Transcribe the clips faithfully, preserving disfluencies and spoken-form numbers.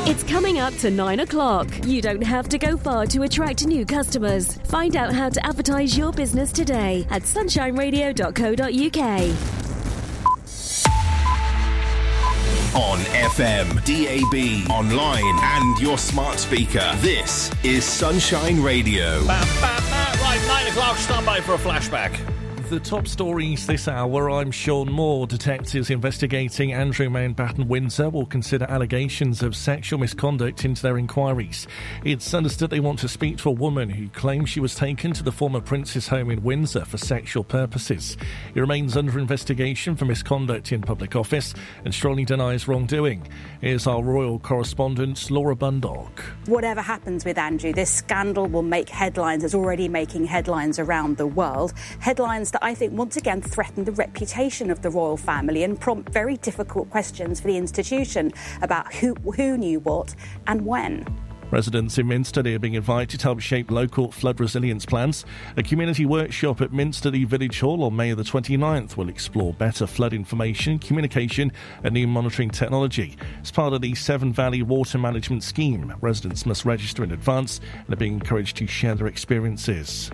It's coming up to nine o'clock. You don't have to go far to attract new customers. Find out how to advertise your business today at sunshine radio dot co dot uk. On F M, D A B, online and your smart speaker. This is Sunshine Radio. Ba, ba, ba. Right, nine o'clock, stand by for a flashback. The top stories this hour, I'm Sean Moore. Detectives investigating Andrew Mountbatten Windsor will consider allegations of sexual misconduct into their inquiries. It's understood they want to speak to a woman who claims she was taken to the former prince's home in Windsor for sexual purposes. He remains under investigation for misconduct in public office and strongly denies wrongdoing. Here's our royal correspondent, Laura Bundock. Whatever happens with Andrew, this scandal will make headlines. It's already making headlines around the world. Headlines that I think once again threaten the reputation of the royal family and prompt very difficult questions for the institution about who who knew what and when. Residents in Minsterley are being invited to help shape local flood resilience plans. A community workshop at Minsterley Village Hall on May the twenty-ninth will explore better flood information, communication and new monitoring technology. As part of the Severn Valley Water Management Scheme, residents must register in advance and are being encouraged to share their experiences.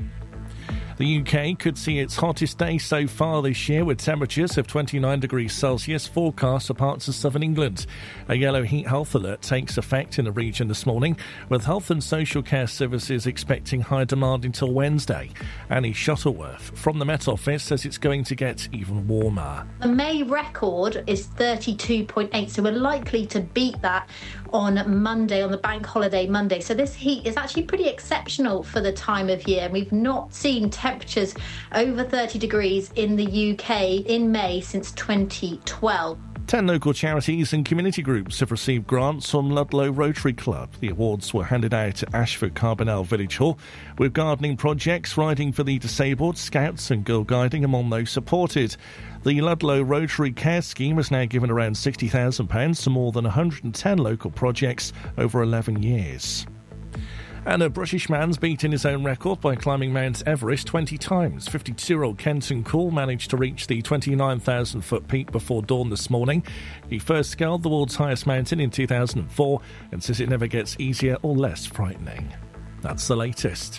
The U K could see its hottest day so far this year, with temperatures of twenty-nine degrees Celsius forecast for parts of southern England. A yellow heat health alert takes effect in the region this morning, with Health and Social Care Services expecting high demand until Wednesday. Annie Shuttleworth from the Met Office says it's going to get even warmer. The May record is thirty-two point eight, so we're likely to beat that on Monday, on the bank holiday Monday. So this heat is actually pretty exceptional for the time of year. We've not seen temperatures over thirty degrees in the U K in May since twenty twelve. Ten local charities and community groups have received grants from Ludlow Rotary Club. The awards were handed out at Ashford Carbonell Village Hall, with gardening projects, riding for the disabled, scouts and girl guiding among those supported. The Ludlow Rotary Care Scheme has now given around sixty thousand pounds to more than one hundred ten local projects over eleven years. And a British man's beaten his own record by climbing Mount Everest twenty times. fifty-two-year-old Kenton Cool managed to reach the twenty-nine thousand foot peak before dawn this morning. He first scaled the world's highest mountain in two thousand four and says it never gets easier or less frightening. That's the latest.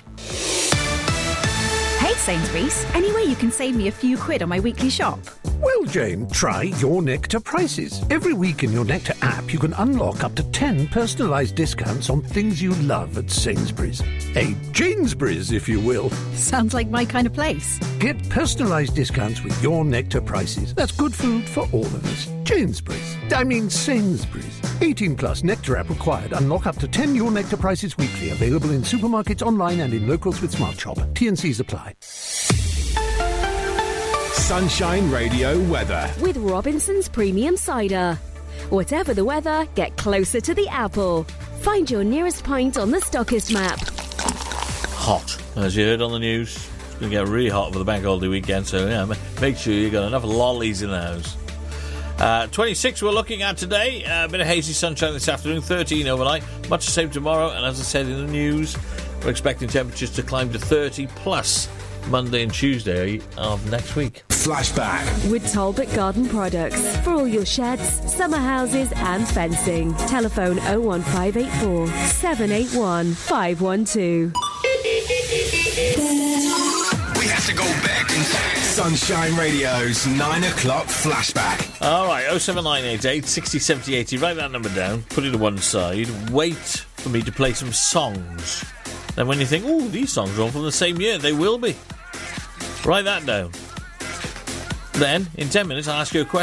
Hey Sainsbury's, any way you can save me a few quid on my weekly shop? Well, Jane, try Your Nectar prices. Every week in Your Nectar app, you can unlock up to ten personalised discounts on things you love at Sainsbury's. A Janesbury's, if you will. Sounds like my kind of place. Get personalised discounts with Your Nectar prices. That's good food for all of us. Janesbury's. I mean Sainsbury's. eighteen plus Nectar app required. Unlock up to ten Your Nectar prices weekly. Available in supermarkets, online and in locals with Smart Shop. T and C's apply. Sunshine Radio weather. With Robinson's Premium Cider. Whatever the weather, get closer to the apple. Find your nearest pint on the Stockist map. Hot, as you heard on the news. It's going to get really hot for the bank holiday weekend, so yeah, make sure you've got enough lollies in the house. Uh, twenty-six we're looking at today. Uh, a bit of hazy sunshine this afternoon. thirteen overnight. Much the same tomorrow. And as I said in the news, we're expecting temperatures to climb to thirty plus Monday and Tuesday of next week. Flashback. With Talbot Garden Products. For all your sheds, summer houses and fencing. Telephone oh one five eight four, seven eight one, five one two. We have to go back in time. Sunshine Radio's nine o'clock flashback. All right, oh seven nine eight eight, six oh, seven oh, eighty. Write that number down, put it to one side, wait for me to play some songs. Then when you think, oh, these songs are all from the same year, they will be. Write that down. Then, in ten minutes, I'll ask you a question.